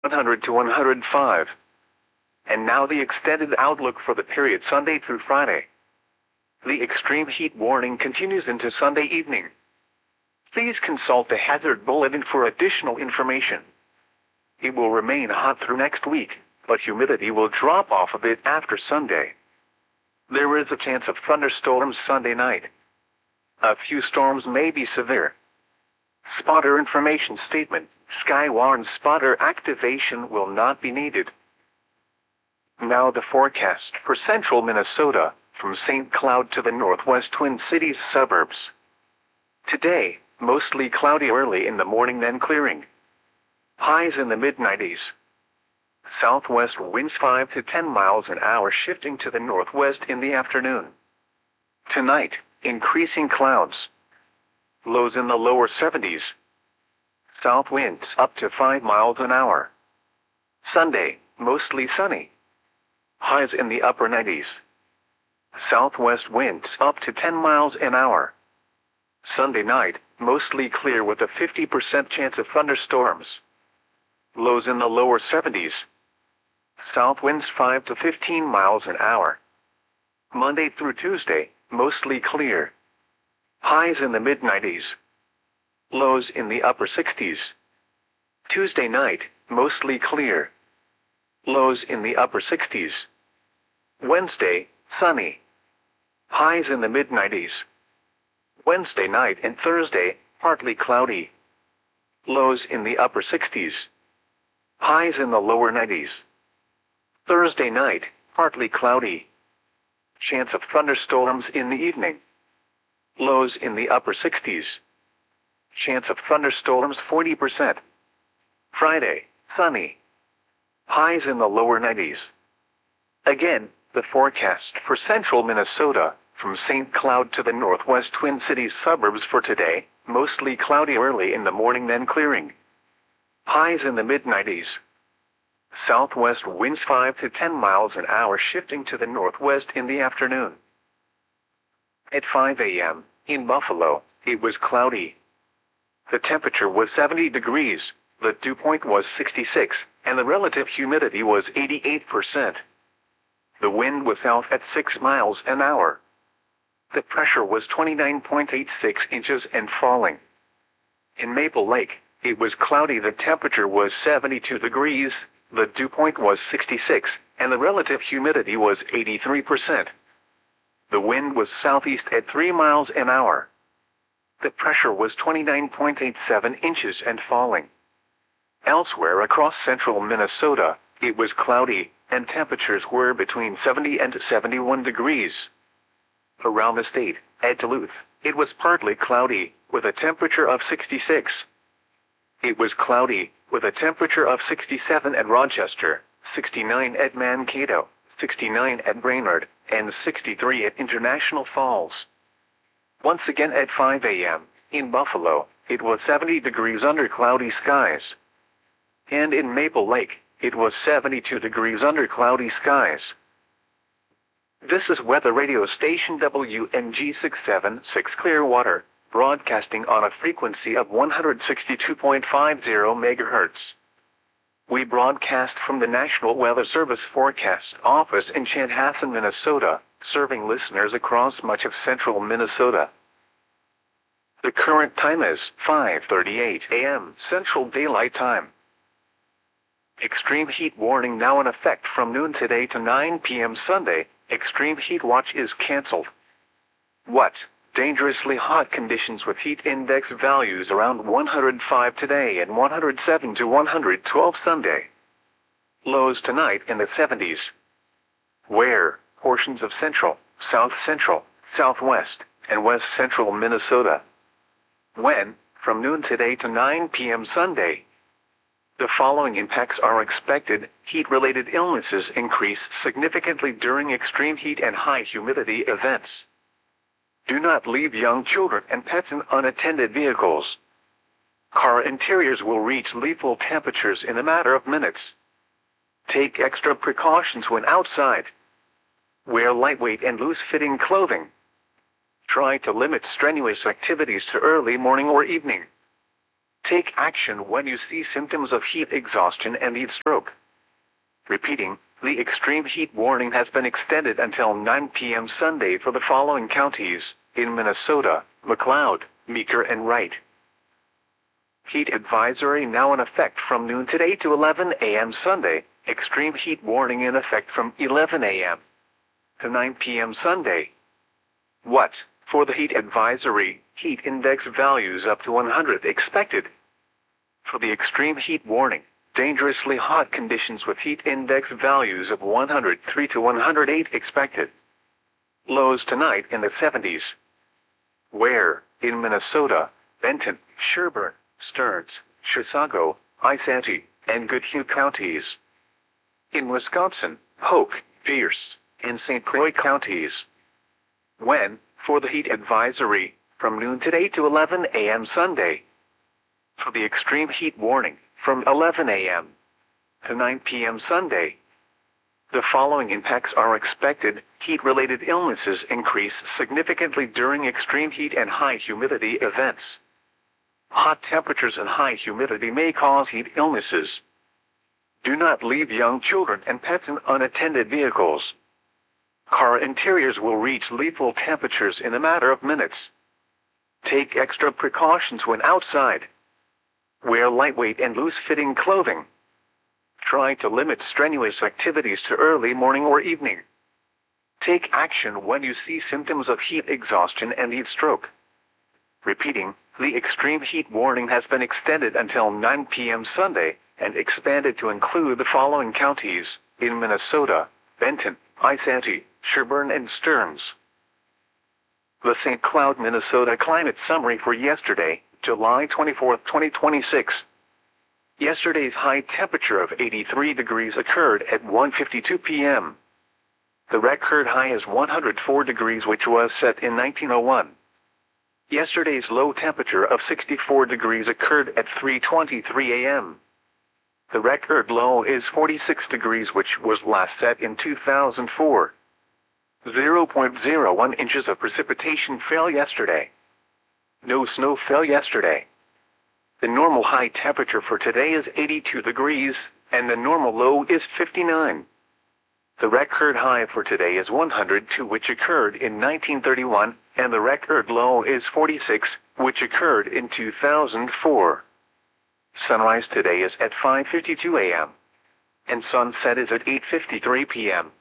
100 to 105. And now the extended outlook for the period Sunday through Friday. The extreme heat warning continues into Sunday evening. Please consult the hazard bulletin for additional information. It will remain hot through next week, but humidity will drop off a bit after Sunday. There is a chance of thunderstorms Sunday night. A few storms may be severe. Spotter information statement: Skywarn spotter activation will not be needed. Now the forecast for central Minnesota, from St. Cloud to the northwest Twin Cities suburbs. Today, mostly cloudy early in the morning, then clearing. Highs in the mid-90s. Southwest winds 5 to 10 miles an hour, shifting to the northwest in the afternoon. Tonight, increasing clouds. Lows in the lower 70s. South winds up to 5 miles an hour. Sunday, mostly sunny. Highs in the upper 90s. Southwest winds up to 10 miles an hour. Sunday night, mostly clear with a 50% chance of thunderstorms. Lows in the lower 70s. South winds 5 to 15 miles an hour. Monday through Tuesday, mostly clear. Highs in the mid-90s. Lows in the upper 60s. Tuesday night, mostly clear. Lows in the upper 60s. Wednesday, sunny. Highs in the mid-90s. Wednesday night and Thursday, partly cloudy. Lows in the upper 60s. Highs in the lower 90s. Thursday night, partly cloudy. Chance of thunderstorms in the evening. Lows in the upper 60s. Chance of thunderstorms 40%. Friday, sunny. Highs in the lower 90s. Again, the forecast for central Minnesota, from St. Cloud to the northwest Twin Cities suburbs for today, mostly cloudy early in the morning, then clearing. Highs in the mid-90s. Southwest winds 5 to 10 miles an hour, shifting to the northwest in the afternoon. At 5 a.m., in Buffalo, it was cloudy. The temperature was 70 degrees, the dew point was 66, and the relative humidity was 88%. The wind was south at 6 miles an hour. The pressure was 29.86 inches and falling. In Maple Lake, it was cloudy. The temperature was 72 degrees, the dew point was 66, and the relative humidity was 83%. The wind was southeast at 3 miles an hour. The pressure was 29.87 inches and falling. Elsewhere across central Minnesota, it was cloudy, and temperatures were between 70 and 71 degrees. Around the state, at Duluth, it was partly cloudy, with a temperature of 66. It was cloudy, with a temperature of 67 at Rochester, 69 at Mankato, 69 at Brainerd, and 63 at International Falls. Once again at 5 a.m., in Buffalo, it was 70 degrees under cloudy skies. And in Maple Lake, it was 72 degrees under cloudy skies. This is weather radio station WNG 676 Clearwater, broadcasting on a frequency of 162.50 MHz. We broadcast from the National Weather Service Forecast Office in Chanhassen, Minnesota, serving listeners across much of central Minnesota. The current time is 5:38 a.m. Central Daylight Time. Extreme heat warning now in effect from noon today to 9 p.m. Sunday. Extreme heat watch is canceled. What? Dangerously hot conditions with heat index values around 105 today and 107 to 112 Sunday. Lows tonight in the 70s. Where? Portions of central, south central, southwest, and west central Minnesota. When? From noon today to 9 p.m. Sunday. The following impacts are expected. Heat-related illnesses increase significantly during extreme heat and high humidity events. Do not leave young children and pets in unattended vehicles. Car interiors will reach lethal temperatures in a matter of minutes. Take extra precautions when outside. Wear lightweight and loose-fitting clothing. Try to limit strenuous activities to early morning or evening. Take action when you see symptoms of heat exhaustion and heat stroke. Repeating, the extreme heat warning has been extended until 9 p.m. Sunday for the following counties: in Minnesota, McLeod, Meeker and Wright. Heat advisory now in effect from noon today to 11 a.m. Sunday. Extreme heat warning in effect from 11 a.m. to 9 p.m. Sunday. What? For the heat advisory, heat index values up to 100 expected. For the extreme heat warning, dangerously hot conditions with heat index values of 103 to 108 expected. Lows tonight in the 70s. Where? In Minnesota, Benton, Sherburne, Stearns, Chisago, Isanti, and Goodhue counties. In Wisconsin, Polk, Pierce, and St. Croix counties. When? For the heat advisory, from noon today to 11 a.m. Sunday. For the extreme heat warning, from 11 a.m. to 9 p.m. Sunday. The following impacts are expected. Heat-related illnesses increase significantly during extreme heat and high humidity events. Hot temperatures and high humidity may cause heat illnesses. Do not leave young children and pets in unattended vehicles. Car interiors will reach lethal temperatures in a matter of minutes. Take extra precautions when outside. Wear lightweight and loose-fitting clothing. Try to limit strenuous activities to early morning or evening. Take action when you see symptoms of heat exhaustion and heat stroke. Repeating, the extreme heat warning has been extended until 9 p.m. Sunday and expanded to include the following counties: in Minnesota, Benton, Isanti, Sherburne and Stearns. The St. Cloud, Minnesota climate summary for yesterday, July 24, 2026. Yesterday's high temperature of 83 degrees occurred at 1:52 p.m. The record high is 104 degrees, which was set in 1901. Yesterday's low temperature of 64 degrees occurred at 3:23 a.m. The record low is 46 degrees, which was last set in 2004. 0.01 inches of precipitation fell yesterday. No snow fell yesterday. The normal high temperature for today is 82 degrees, and the normal low is 59. The record high for today is 102, which occurred in 1931, and the record low is 46, which occurred in 2004. Sunrise today is at 5:52 a.m. and sunset is at 8:53 p.m.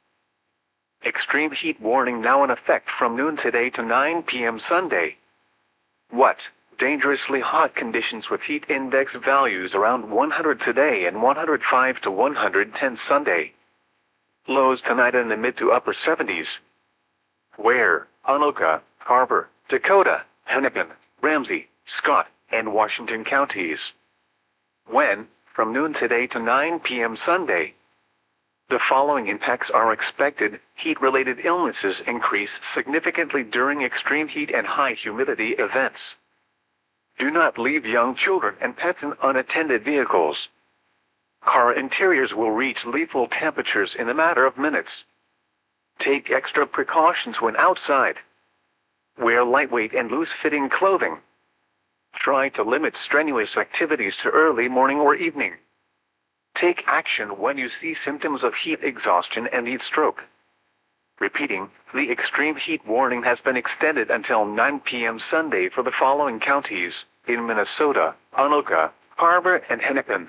Extreme heat warning now in effect from noon today to 9 p.m. Sunday. What? Dangerously hot conditions with heat index values around 100 today and 105 to 110 Sunday. Lows tonight in the mid to upper 70s. Where? Anoka, Harbor, Dakota, Hennepin, Ramsey, Scott, and Washington counties. When? From noon today to 9 p.m. Sunday. The following impacts are expected. Heat-related illnesses increase significantly during extreme heat and high humidity events. Do not leave young children and pets in unattended vehicles. Car interiors will reach lethal temperatures in a matter of minutes. Take extra precautions when outside. Wear lightweight and loose-fitting clothing. Try to limit strenuous activities to early morning or evening. Take action when you see symptoms of heat exhaustion and heat stroke. Repeating, the extreme heat warning has been extended until 9 p.m. Sunday for the following counties: in Minnesota, Anoka, Harbor, and Hennepin.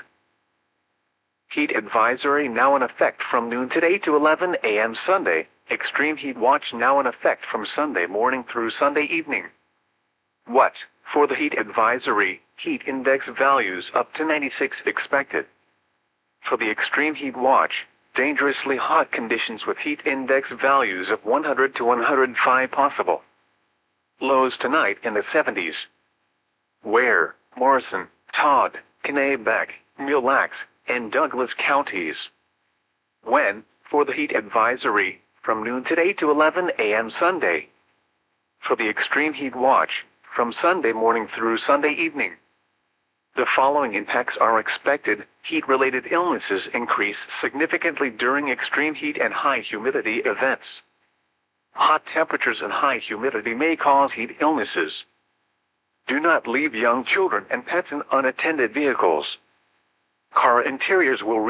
Heat advisory now in effect from noon today to 11 a.m. Sunday. Extreme heat watch now in effect from Sunday morning through Sunday evening. What? For the heat advisory, heat index values up to 96 expected. For the extreme heat watch, dangerously hot conditions with heat index values of 100 to 105 possible. Lows tonight in the 70s. Where? Morrison, Todd, Kanabec, Mille Lacs, and Douglas counties. When? For the heat advisory, from noon today to 11 a.m. Sunday. For the extreme heat watch, from Sunday morning through Sunday evening. The following impacts are expected. Heat-related illnesses increase significantly during extreme heat and high humidity events. Hot temperatures and high humidity may cause heat illnesses. Do not leave young children and pets in unattended vehicles. Car interiors will